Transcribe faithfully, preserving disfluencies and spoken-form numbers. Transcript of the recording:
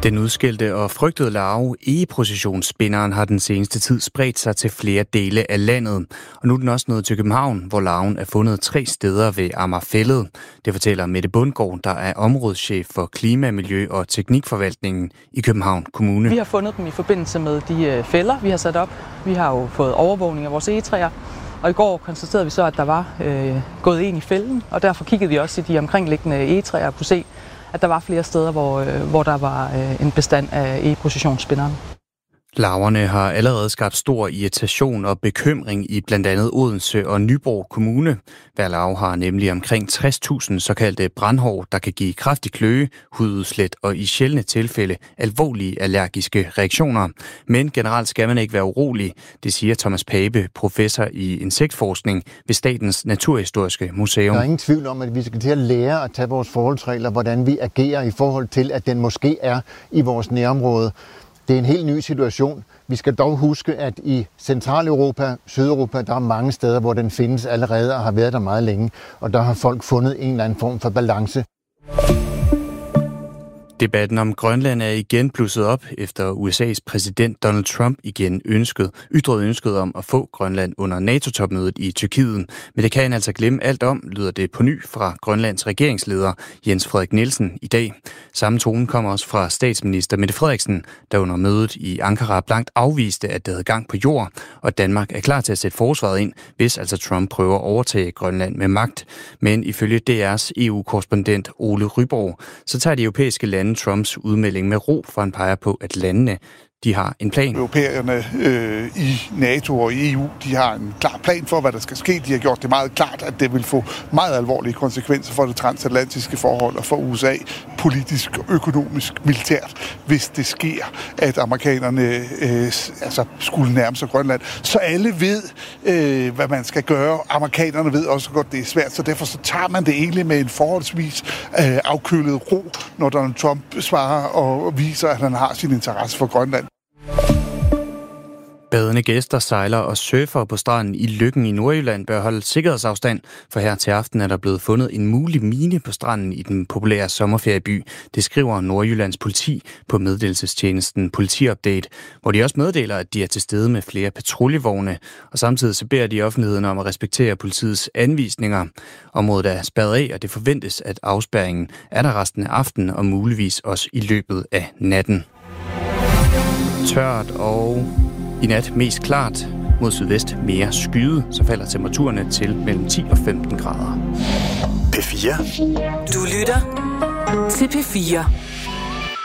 Den udskældte og frygtede larve, egeprocessionsspinderen, har den seneste tid spredt sig til flere dele af landet. Og nu er den også nået til København, hvor larven er fundet tre steder ved Amagerfælled. Det fortæller Mette Bundgaard, der er områdeschef for klima, miljø og teknikforvaltningen i København Kommune. Vi har fundet dem i forbindelse med de fælder, vi har sat op. Vi har jo fået overvågning af vores egetræer. Og i går konstaterede vi så, at der var øh, gået ind i fælden, og derfor kiggede vi også i de omkringliggende egetræer og kunne se, at der var flere steder, hvor, øh, hvor der var øh, en bestand af egeprocessionsspinderen. Larverne har allerede skabt stor irritation og bekymring i blandt andet Odense og Nyborg Kommune. Hver larve har nemlig omkring tres tusind såkaldte brandhår, der kan give kraftig kløe, hududslæt og i sjældne tilfælde alvorlige allergiske reaktioner. Men generelt skal man ikke være urolig, det siger Thomas Pape, professor i insektforskning ved Statens Naturhistoriske Museum. Der er ingen tvivl om, at vi skal til at lære at tage vores forholdsregler, hvordan vi agerer i forhold til, at den måske er i vores nærområde. Det er en helt ny situation. Vi skal dog huske, at i Centraleuropa, Sydeuropa, der er mange steder, hvor den findes allerede og har været der meget længe, og der har folk fundet en eller anden form for balance. Debatten om Grønland er igen blusset op, efter U S A's præsident Donald Trump igen ønskede, ytrede ønsket om at få Grønland under NATO-topmødet i Tyrkiet. Men det kan han altså glemme alt om, lyder det på ny fra Grønlands regeringsleder Jens Frederik Nielsen i dag. Samme tone kommer også fra statsminister Mette Frederiksen, der under mødet i Ankara blankt afviste, at det havde gang på jord, og at Danmark er klar til at sætte forsvaret ind, hvis altså Trump prøver at overtage Grønland med magt. Men ifølge D R's E U-korrespondent Ole Ryborg, så tager de europæiske lande Trumps udmelding med ro, for han peger på, at landene de har en plan. Europæerne øh, i NATO og i E U, de har en klar plan for, hvad der skal ske. De har gjort det meget klart, at det vil få meget alvorlige konsekvenser for det transatlantiske forhold og for U S A, politisk, økonomisk, militært, hvis det sker, at amerikanerne øh, altså skulle nærme sig Grønland. Så alle ved, øh, hvad man skal gøre. Amerikanerne ved også godt, det er svært, så derfor så tager man det egentlig med en forholdsvis øh, afkølet ro, når Donald Trump svarer og viser, at han har sin interesse for Grønland. Badende gæster, sejler og surfer på stranden i Løkken i Nordjylland bør holde sikkerhedsafstand, for her til aften er der blevet fundet en mulig mine på stranden i den populære sommerferieby. Det skriver Nordjyllands politi på meddelelsestjenesten Politiupdate, hvor de også meddeler, at de er til stede med flere patruljevogne, og samtidig så beder de offentligheden om at respektere politiets anvisninger. Området er spærret af, og det forventes, at afspærringen er der resten af aftenen og muligvis også i løbet af natten. Tørt og i nat mest klart, mod sydvest mere skyde, så falder temperaturerne til mellem ti og femten grader. P fire. Du lytter til P fire.